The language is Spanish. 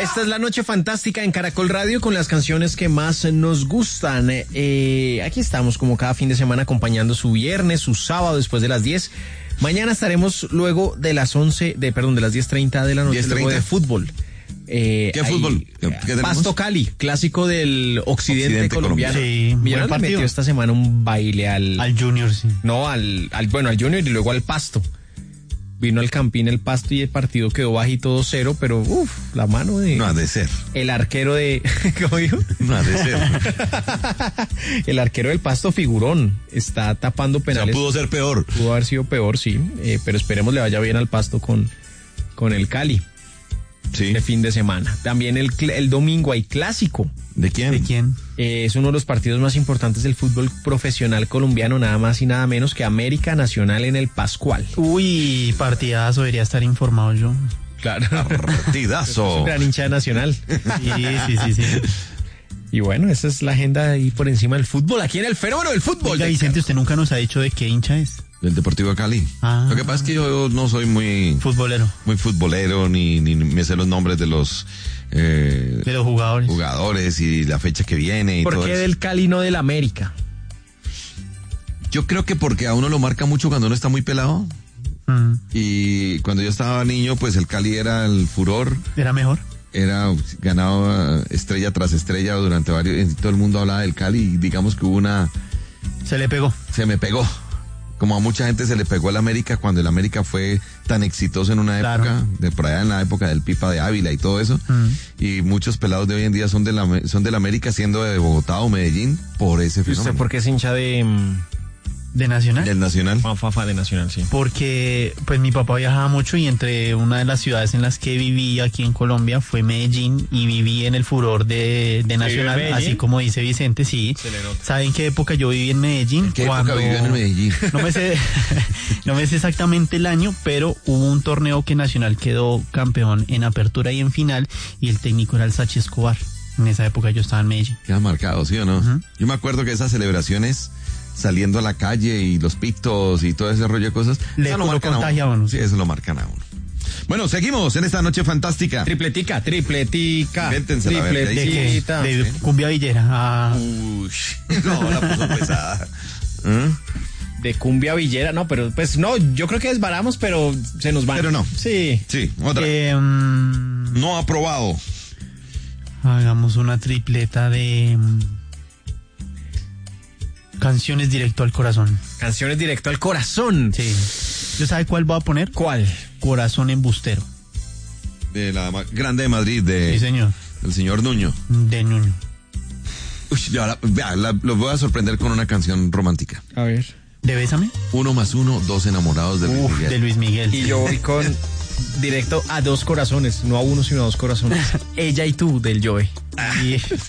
Esta es la noche fantástica en Caracol Radio con las canciones que más nos gustan. Aquí estamos como cada fin de semana acompañando su viernes, su sábado después de las 10. Mañana estaremos luego de las 10:30 de la noche, luego de fútbol. ¿Qué fútbol? ¿Qué Pasto Cali, clásico del occidente colombiano. Sí, Millonarios le metió esta semana un baile al Junior, sí. No, al Junior y luego al Pasto. Vino al Campín el Pasto y el partido quedó bajito 2-0, pero la mano de... No ha de ser. El arquero de... ¿Cómo dijo? No ha de ser. El arquero del Pasto, figurón, está tapando penales. O sea, pudo ser peor. Pudo haber sido peor, sí, pero esperemos le vaya bien al Pasto con el Cali. Sí. De fin de semana. También el domingo hay clásico. ¿De quién? ¿De quién? Es uno de los partidos más importantes del fútbol profesional colombiano, nada más y nada menos que América Nacional en el Pascual. Uy, partidazo, debería estar informado yo. Claro. Partidazo. Gran hincha de Nacional. Sí. Y bueno, esa es la agenda ahí por encima del fútbol, aquí en el fenómeno del fútbol. Oiga, Vicente, usted nunca nos ha dicho de qué hincha es. Del Deportivo de Cali. Lo que pasa es que yo no soy muy futbolero, ni me sé los nombres de los jugadores y la fecha que viene y todo. ¿Por qué del Cali no del América? Yo creo que porque a uno lo marca mucho cuando uno está muy pelado. Y cuando yo estaba niño, pues el Cali era el furor. ¿Era mejor? Ganaba estrella tras estrella durante varios, todo el mundo hablaba del Cali y digamos que hubo se me pegó. Como a mucha gente se le pegó el América cuando el América fue tan exitoso en una época, de por allá en la época del Pipa de Ávila y todo eso. Y muchos pelados de hoy en día son del América, siendo de Bogotá o Medellín, por ese fenómeno. ¿Usted por qué es hincha de Nacional? Del Nacional. Fafa de Nacional, sí. Porque pues mi papá viajaba mucho y entre una de las ciudades en las que viví aquí en Colombia fue Medellín y viví en el furor de Nacional, así como dice Vicente, sí. Se le nota. ¿Saben qué época yo viví en Medellín? ¿En qué época vivió en Medellín? No me sé exactamente el año, pero hubo un torneo que Nacional quedó campeón en apertura y en final y el técnico era el Sachi Escobar. En esa época yo estaba en Medellín. Queda marcado, ¿sí o no? Yo me acuerdo que esas celebraciones saliendo a la calle y los pitos y todo ese rollo de cosas, eso lo contagia a uno. Sí, eso lo marcan a uno. Bueno, seguimos en esta noche fantástica. Tripletica. Invéntense la verdad. De cumbia villera. Uy, no, la puso pesada. De cumbia villera, no, pero pues no, yo creo que desbaramos, pero se nos van. Pero no. Sí, otra. No aprobado. Hagamos una tripleta de canciones directo al corazón. Canciones directo al corazón. Sí. ¿Yo sabe cuál voy a poner? ¿Cuál? Corazón embustero. De la Grande de Madrid, sí, señor. El señor Nuño. De Nuño. Uy, lo voy a sorprender con una canción romántica. A ver. ¿De Bésame? 1 más 1, 2 enamorados de Luis Miguel. De Luis Miguel. Y yo voy con directo a 2 corazones, no a 1 sino a 2 corazones. Ella y tú, del Joe.